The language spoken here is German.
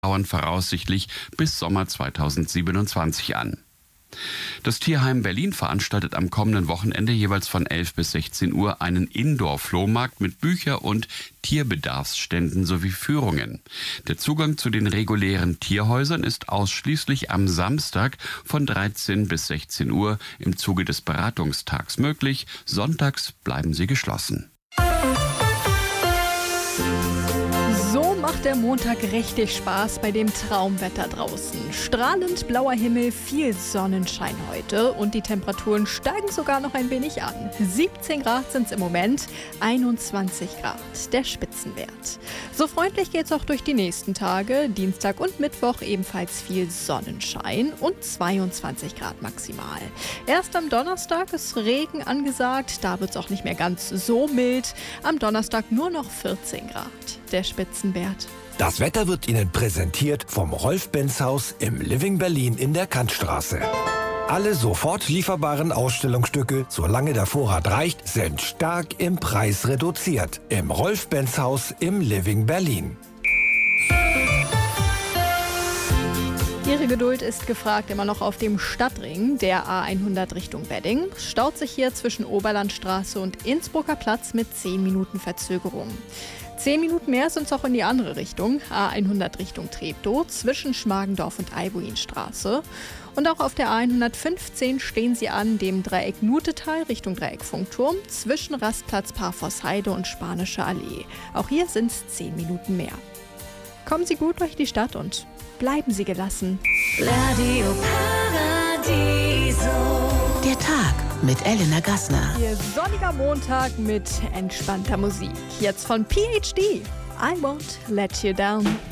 dauern voraussichtlich bis Sommer 2027 an. Das Tierheim Berlin veranstaltet am kommenden Wochenende jeweils von 11 bis 16 Uhr einen Indoor-Flohmarkt mit Bücher- und Tierbedarfsständen sowie Führungen. Der Zugang zu den regulären Tierhäusern ist ausschließlich am Samstag von 13 bis 16 Uhr im Zuge des Beratungstags möglich. Sonntags bleiben sie geschlossen. So macht der Montag richtig Spaß bei dem Traumwetter draußen. Strahlend blauer Himmel, viel Sonnenschein heute und die Temperaturen steigen sogar noch ein wenig an. 17 Grad sind es im Moment, 21 Grad der Spitzenwert. So freundlich geht es auch durch die nächsten Tage. Dienstag und Mittwoch ebenfalls viel Sonnenschein und 22 Grad maximal. Erst am Donnerstag ist Regen angesagt, da wird es auch nicht mehr ganz so mild. Am Donnerstag nur noch 14 Grad der Spitzenwert. Das Wetter wird Ihnen präsentiert vom Rolf-Benz-Haus im Living Berlin in der Kantstraße. Alle sofort lieferbaren Ausstellungsstücke, solange der Vorrat reicht, sind stark im Preis reduziert. Im Rolf-Benz-Haus im Living Berlin. Ihre Geduld ist gefragt, immer noch auf dem Stadtring der A100 Richtung Wedding. Staut sich hier zwischen Oberlandstraße und Innsbrucker Platz mit 10 Minuten Verzögerung. 10 Minuten mehr sind es auch in die andere Richtung, A100 Richtung Treptow, zwischen Schmargendorf und Albuinstraße. Und auch auf der A115 stehen Sie an dem Dreieck Nutetal Richtung Dreieck Funkturm, zwischen Rastplatz Parforshheide und Spanische Allee. Auch hier sind es 10 Minuten mehr. Kommen Sie gut durch die Stadt und bleiben Sie gelassen. Radio Paradiso. Der Tag mit Elena Gassner. Ihr sonniger Montag mit entspannter Musik. Jetzt von PhD. I won't let you down.